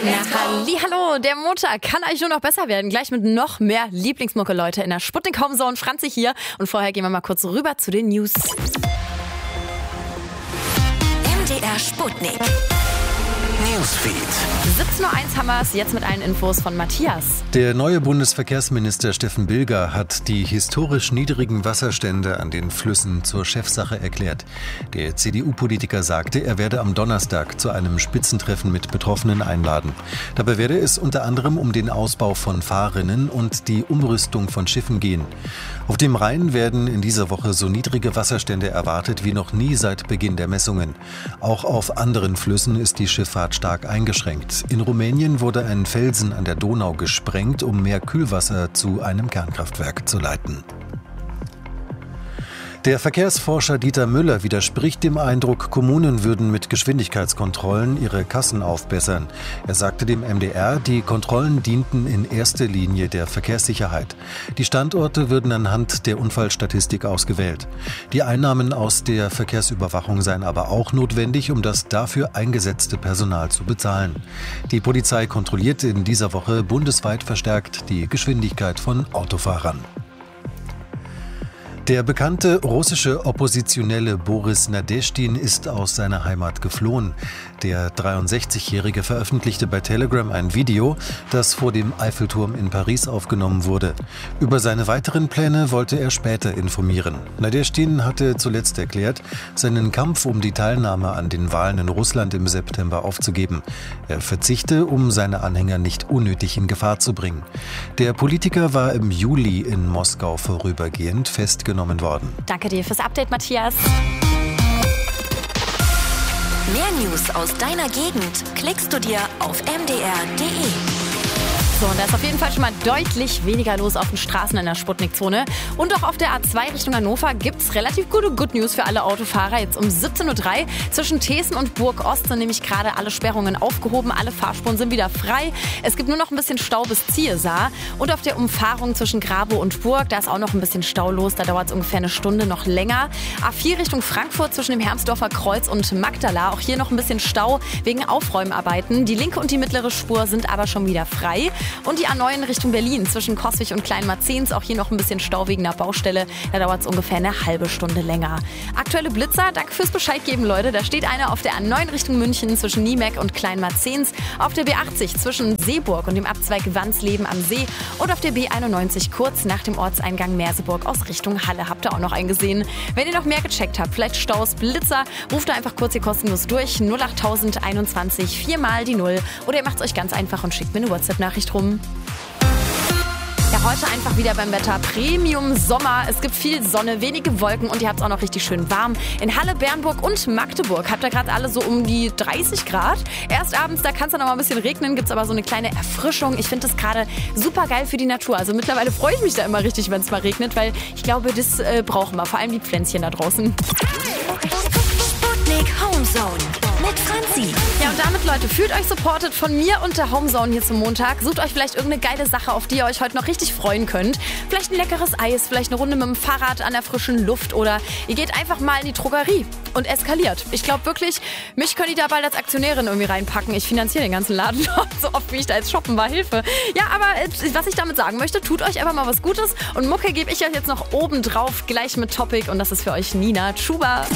Hallo, der Montag kann eigentlich nur noch besser werden. Gleich mit noch mehr Lieblingsmucke, Leute, in der Sputnik Homezone. Franzi hier. Und vorher gehen wir mal kurz rüber zu den News. MDR Sputnik. Newsfeed. 17.01 Uhr haben wir es jetzt mit allen Infos von Matthias. Der neue Bundesverkehrsminister Steffen Bilger hat die historisch niedrigen Wasserstände an den Flüssen zur Chefsache erklärt. Der CDU-Politiker sagte, er werde am Donnerstag zu einem Spitzentreffen mit Betroffenen einladen. Dabei werde es unter anderem um den Ausbau von Fahrrinnen und die Umrüstung von Schiffen gehen. Auf dem Rhein werden in dieser Woche so niedrige Wasserstände erwartet wie noch nie seit Beginn der Messungen. Auch auf anderen Flüssen ist die Schifffahrt stark eingeschränkt. In Rumänien wurde ein Felsen an der Donau gesprengt, um mehr Kühlwasser zu einem Kernkraftwerk zu leiten. Der Verkehrsforscher Dieter Müller widerspricht dem Eindruck, Kommunen würden mit Geschwindigkeitskontrollen ihre Kassen aufbessern. Er sagte dem MDR, die Kontrollen dienten in erster Linie der Verkehrssicherheit. Die Standorte würden anhand der Unfallstatistik ausgewählt. Die Einnahmen aus der Verkehrsüberwachung seien aber auch notwendig, um das dafür eingesetzte Personal zu bezahlen. Die Polizei kontrollierte in dieser Woche bundesweit verstärkt die Geschwindigkeit von Autofahrern. Der bekannte russische Oppositionelle Boris Nadeschdin ist aus seiner Heimat geflohen. Der 63-Jährige veröffentlichte bei Telegram ein Video, das vor dem Eiffelturm in Paris aufgenommen wurde. Über seine weiteren Pläne wollte er später informieren. Nadeschdin hatte zuletzt erklärt, seinen Kampf um die Teilnahme an den Wahlen in Russland im September aufzugeben. Er verzichte, um seine Anhänger nicht unnötig in Gefahr zu bringen. Der Politiker war im Juli in Moskau vorübergehend festgenommen worden. Danke dir fürs Update, Matthias. Mehr News aus deiner Gegend klickst du dir auf mdr.de. So, und da ist auf jeden Fall schon mal deutlich weniger los auf den Straßen in der Sputnik-Zone. Und auch auf der A2 Richtung Hannover gibt es relativ gute Good News für alle Autofahrer. Jetzt um 17.03 Uhr zwischen Thesen und Burg Ost sind nämlich gerade alle Sperrungen aufgehoben. Alle Fahrspuren sind wieder frei. Es gibt nur noch ein bisschen Stau bis Ziersar. Und auf der Umfahrung zwischen Grabow und Burg, da ist auch noch ein bisschen Stau los. Da dauert es ungefähr eine Stunde noch länger. A4 Richtung Frankfurt zwischen dem Hermsdorfer Kreuz und Magdala. Auch hier noch ein bisschen Stau wegen Aufräumarbeiten. Die linke und die mittlere Spur sind aber schon wieder frei. Und die A9 Richtung Berlin zwischen Coswig und Kleinmarzens, auch hier noch ein bisschen Stau wegen einer Baustelle. Da dauert es ungefähr eine halbe Stunde länger. Aktuelle Blitzer, danke fürs Bescheid geben, Leute. Da steht einer auf der A9 Richtung München zwischen Niemeck und Kleinmarzens, auf der B80 zwischen Seeburg und dem Abzweig Wandsleben am See und auf der B91 kurz nach dem Ortseingang Merseburg aus Richtung Halle. Habt ihr auch noch einen gesehen? Wenn ihr noch mehr gecheckt habt, vielleicht Staus, Blitzer, ruft da einfach kurz hier kostenlos durch. 08021 4 mal die 0 oder ihr macht es euch ganz einfach und schickt mir eine WhatsApp-Nachricht rum. Ja, heute einfach wieder beim Wetter Premium Sommer. Es gibt viel Sonne, wenige Wolken und ihr habt es auch noch richtig schön warm. In Halle, Bernburg und Magdeburg habt ihr gerade alle so um die 30 Grad. Erst abends, da kann es dann noch mal ein bisschen regnen, gibt es aber so eine kleine Erfrischung. Ich finde das gerade super geil für die Natur. Also mittlerweile freue ich mich da immer richtig, wenn es mal regnet, weil ich glaube, das brauchen wir, vor allem die Pflänzchen da draußen. Sputnik Homezone mit Franzi. Ja, und damit, Leute, fühlt euch supported von mir und der Homezone hier zum Montag. Sucht euch vielleicht irgendeine geile Sache, auf die ihr euch heute noch richtig freuen könnt. Vielleicht ein leckeres Eis, vielleicht eine Runde mit dem Fahrrad an der frischen Luft oder ihr geht einfach mal in die Drogerie und eskaliert. Ich glaube wirklich, mich könnt ihr da bald als Aktionärin irgendwie reinpacken. Ich finanziere den ganzen Laden so oft, wie ich da jetzt shoppen war. Hilfe. Ja, aber was ich damit sagen möchte, tut euch einfach mal was Gutes und Mucke gebe ich euch jetzt noch oben drauf, gleich mit Topic und das ist für euch Nina Chuba.